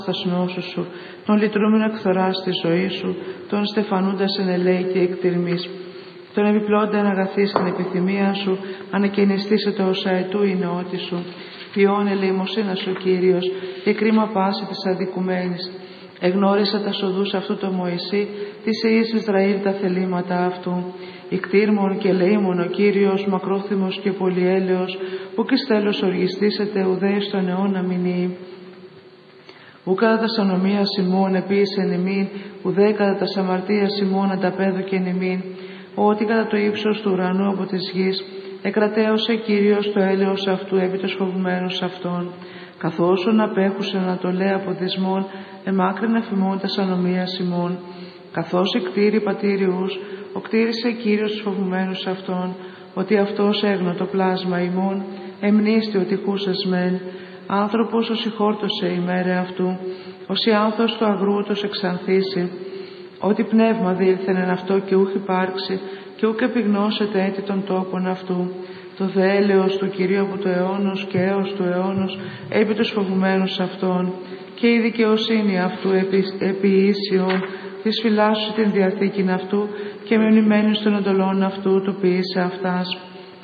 στα σνόσου σου, τον λυτρούμενο εκθορά στη ζωή σου, τον στεφανούντα εν ελέη και εκτιρμής. Τον επιπλώντα εν αγαθή στην επιθυμία σου, ανακαινιστήσε όσα ετού η νεότη σου. Ποιόν ελεημοσύνα σου, Κύριος, και κρίμα πάση της αδικουμένης. Εγνώρισα τα σοδούς αυτού το Μωυσή, της Ιης Ισραήλ τα θελήματα αυτού. Ικτήρμον και ελεήμον ο Κύριος, μακρόθυμος και πολυέλεος, που κι στέλος οργιστήσετε ουδέ στον αιώνα μηνύει. Ου κατά τα σανομία ημών επίησεν ημίν, ουδέ κατά τα σαμαρτία ημών ανταπέδωκεν ημίν. Ότι κατά το ύψος του ουρανού από της γης, εκρατέωσε Κύριος το έλεος αυτού επί τους φοβουμένους αυτών. Καθώς απέχουσε ανατολέ από δυσμών, εμάκρυνε εφημών τα σανομία ημών. Καθώς εκτήρη πατήριους, οκτήρισε Κύριος τους φοβουμένους αυτών, ότι αυτός έγνω το πλάσμα ημών, εμνίστη ο τυχούσας μεν. Άνθρωπος ως ηχόρτωσε η μέρα αυτού, ως η άνθος του αγρού τους εξανθήσει. Ότι πνεύμα δήλθεν εν αυτό και ούχ υπάρξει, και ούκ επιγνώσεται έτη των τόπων αυτού. Το δε έλεος του Κυρίου από το αιώνος και έως του αιώνος, επί τους φοβουμένους αυτών, και η δικαιοσύνη αυτού επί ίσιον, της φυλάσσου την διαθήκην αυτού, και μεμνημένης των εντολών αυτού, του ποιήσε αυτάς.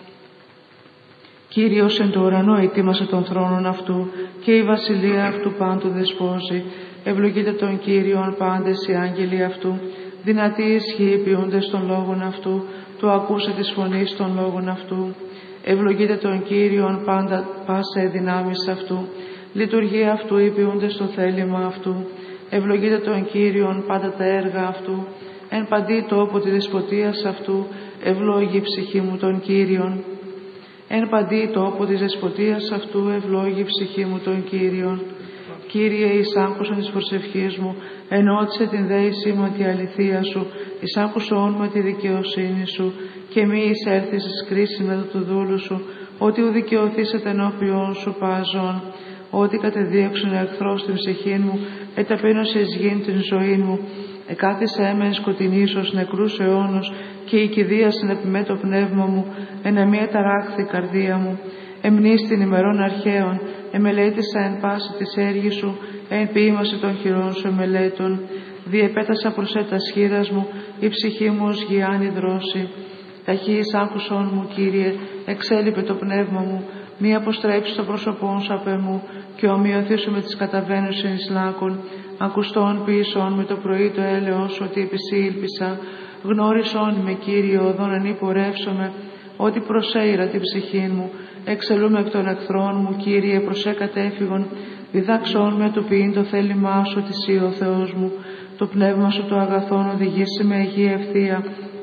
Κύριος εν το ουρανό ετοίμασε τον θρόνον αυτού, και η βασιλεία αυτού πάντου δεσπόζει. Ευλογείτε τον Κύριον πάντες οι άγγελοι αυτού, δυνατοί ισχύοι ποιούντες των λόγων αυτού, του ακούσε της φωνής των λόγων αυτού. Ευλογείτε τον Κύριον πάντα πάσα οι δυνάμεις αυτού, λειτουργία αυτού οι ποιούντες στο θέλημα αυτού. Ευλογείτε τον Κύριον πάντα τα έργα αυτού, εν παντή τόπο τη δεσποτείας αυτού, ευλόγη η ψυχή μου τον Κύριον. Εν παντή τόπο της δεσποτείας αυτού, ευλόγη η ψυχή μου τον Κύριον. Κύριε, εισάκουσον της προσευχής μου, ενώτισε την δέησή μου τη αληθεία σου, εισάκουσον με τη δικαιοσύνη σου, και μη εισέλθεις εις κρίση μετά του δούλου σου, ότι ου δικαιωθήσετε ενώπιον σου πάζον, ότι κατεδίωξον εχθρός την ψυχή μου, εταπείνωσε εις γήν την ζωή μου, εκάθισε έμεν σκοτεινής ως νεκρούς αιώνος, και η κηδίασεν επιμέ το πνεύμα μου, εν μία ταράχθη καρδία μου. Εμνήστην ημερών αρχαίων, εμελέτησα εν πάση της έργης σου, εν ποίημαση των χειρών σου εμελέτων. Διεπέτασα προς έτας χείρας μου, η ψυχή μου ως γιάννη δρόση. Ταχύης άκουσον μου, Κύριε, εξέλιπε το πνεύμα μου, μη αποστρέψει το πρόσωπόν σου απ' εμού, και ομοιωθήσου με τις καταβαίνουσιν εις λάκων. Ακουστών ποιησών με το πρωί το έλεος σου, ότι επισή ήλπισα. Γνώρισόν με, Κύριε, οδόν εν υπορεύσομαι, ότι προσέειρα την ψυχή μου. Εξελούμε εκ των εχθρών μου, Κύριε, προσέ κατέφυγον. Διδάξον με το ποιήν το θέλημά σου, ότι εσύ ο Θεός μου. Το πνεύμα σου το αγαθόν οδηγήσει με αγία ευθεία.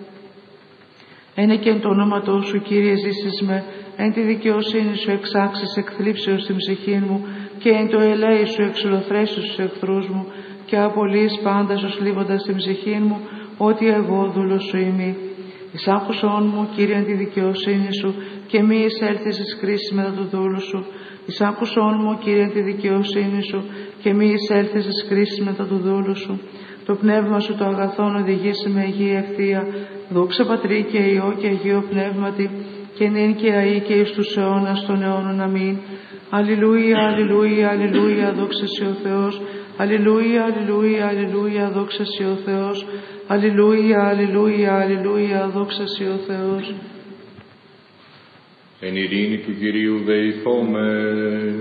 Ένε και εν το ονόματό σου, Κύριε, ζήσεις με, εν τη δικαιοσύνη σου εξάξεις εκθλίψεως την ψυχή μου, και εν το ελέη σου εξολοθρέσεις τους εχθρούς μου, και απολύεις πάντα ως λίβοντας την ψυχή μου, ότι εγώ δούλος σου είμαι. Εισάκουσόν μου, Κύριε, εν τη δικαιοσύνη σου, και μη εισέλθεις εις κρίσεις μετά του δούλου σου. Εισάκουσόν μου, Κύριε, εν τη δικαιοσύνη σου, και μη εισέλθεις εις κρίσεις μετά του δούλου σου. Το πνεύμα σου το αγαθόν οδηγήσει με αγία ευθεία. Δόξα Πατρί και Υιό και Αγίο Πνεύματι, και νυν και αεί και εις τους αιώνας των αιώνων. Αμήν. Αλληλούια, αλληλούια, αλληλούια, δόξα σοι ο Θεός. Αλληλούια, αλληλούια, αλληλούια, δόξα σοι ο Θεός. Αλληλούια, αλληλούια, αλληλούια, δόξα σοι ο Θεός. Εν ειρήνη του Κυρίου δεηθόμεν.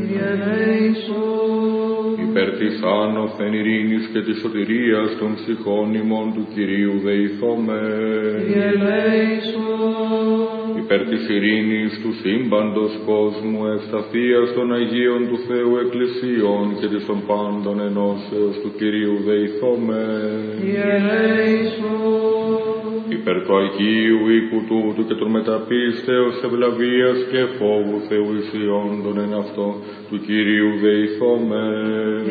Υπέρ της άνωθεν ειρήνης και της σωτηρίας των ψυχών ημών του Κυρίου δεηθόμεν. Υπέρ της ειρήνης του σύμπαντος κόσμου, ευσταθείας των Αγίων του Θεού Εκκλησίων και της των πάντων ενώσεως του Κυρίου δεηθόμεν. Υπέρ του Αγίου οίκου τούτου και των μεταπίστεως ευλαβίας και φόβου Θεού εισιόντων εν αυτό του Κυρίου δεηθόμεν.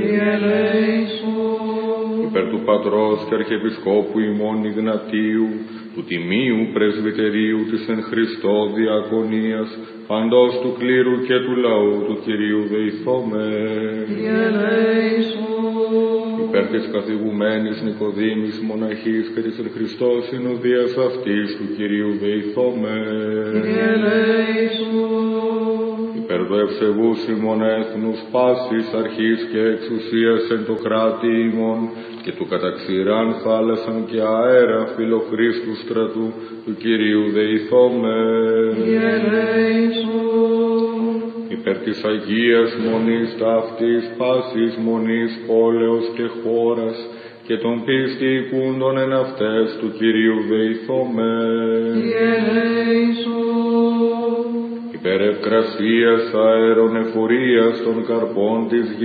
Υπέρ του Πατρός και Αρχιεπισκόπου ημών Ιγνατίου, του Τιμίου Πρεσβυτερίου της εν Χριστώ Διακονίας, παντός του κλήρου και του λαού του Κυρίου δεηθόμεν. Υπέρ της καθηγουμένης Νικοδήμης μοναχής και της εν Χριστώ συνοδείας αυτής του Κυρίου δεηθόμεν. Υπέρ υπέρ το ευσεβούς ημών έθνους πάσης αρχής και εξουσίας εν το κράτη ημών και του καταξηράν θάλασσαν και αέρα φιλοχρίστου στρατού του Κυρίου δεηθόμεν. Υπέρ της Αγίας Μονής ταύτης πάσης μονής πόλεως και χώρας και των πίστη οικούντων εν αυτές του Κυρίου δεηθόμεν. Υπέρ ευκρασίας αέρων εφορίας των καρπών της